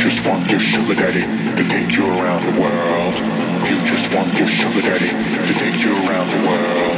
just want your sugar daddy to take you around the world. You just want your sugar daddy to take you around the world.